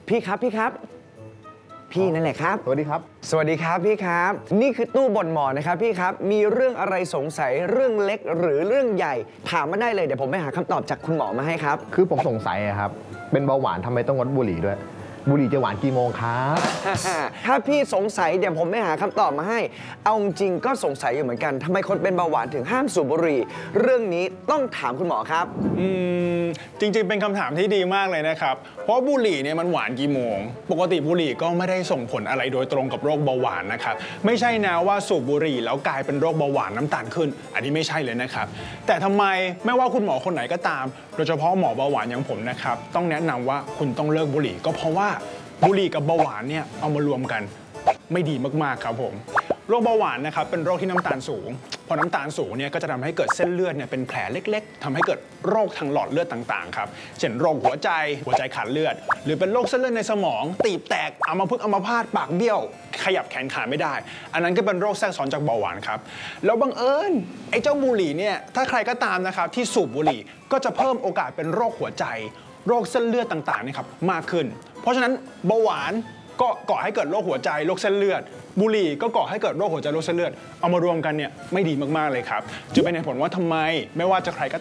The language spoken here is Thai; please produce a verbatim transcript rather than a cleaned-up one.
พี่ครับพี่ครับพี่นั่นแหละครับสวัสดีครับสวัสดีครับพี่ครับนี่คือตู้บ่นหมอนะครับพี่ครับมีเรื่องอะไรสงสัยเรื่องเล็กหรือเรื่องใหญ่ถามมาได้เลยเดี๋ยวผมไปหาคำตอบจากคุณหมอมาให้ครับคือผมสงสัยครับเป็นเบาหวานทำไมต้องงดบุหรี่ด้วยบุหรี่จะหวานกี่โมงครับถ้าพี่สงสัยเดี๋ยวผมไปหาคำตอบมาให้เอาจริงก็สงสัยอยู่เหมือนกันทำไมคนเป็นเบาหวานถึงห้ามสูบบุหรี่เรื่องนี้ต้องถามคุณหมอครับอืมจริงๆเป็นคำถามที่ดีมากเลยนะครับเพราะบุหรี่เนี่ยมันหวานกี่โมงปกติบุหรี่ก็ไม่ได้ส่งผลอะไรโดยตรงกับโรคเบาหวานนะครับไม่ใช่นะว่าสูบบุหรี่แล้วกลายเป็นโรคเบาหวานน้ำตาลขึ้นอันนี้ไม่ใช่เลยนะครับแต่ทำไมไม่ว่าคุณหมอคนไหนก็ตามโดยเฉพาะหมอเบาหวานอย่างผมนะครับต้องแนะนำว่าคุณต้องเลิกบุหรี่ก็เพราะว่าบุหรี่กับเบาหวานเนี่ยเอามารวมกันไม่ดีมากๆครับผมโรคเบาหวานนะครับเป็นโรคที่น้ำตาลสูงพอน้ำตาลสูงเนี่ยก็จะทำให้เกิดเส้นเลือดเนี่ยเป็นแผลเล็กๆทำให้เกิดโรคทางหลอดเลือดต่างๆครับเช่นโรคหัวใจหัวใจขาดเลือดหรือเป็นโรคเส้นเลือดในสมองตีบแตกอัมพฤกษ์อัมพาตปากเบี้ยวขยับแขนขาไม่ได้อันนั้นก็เป็นโรคแทรกซ้อนจากเบาหวานครับแล้วบังเอิญไอ้เจ้าบุหรี่เนี่ยถ้าใครก็ตามนะครับที่สูบบุหรี่ก็จะเพิ่มโอกาสเป็นโรคหัวใจโรคเส้นเลือดต่างๆนี่ครับมากขึ้นเพราะฉะนั้นเบาหวานก็ก่อให้เกิดโรคหัวใจโรคเส้นเลือดบุหรี่ก็ก่อให้เกิดโรคหัวใจโรคเส้นเลือดเอามารวมกันเนี่ยไม่ดีมากๆเลยครับจึงเป็นเหตุผลว่าทำไมไม่ว่าจะใครก็